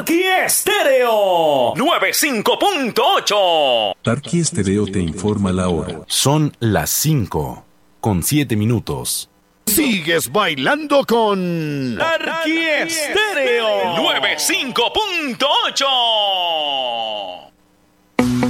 Tarqui Estéreo 95.8. Tarqui Estéreo te informa la hora. Son las 5:07. Sigues bailando con Tarqui Estéreo 95.8.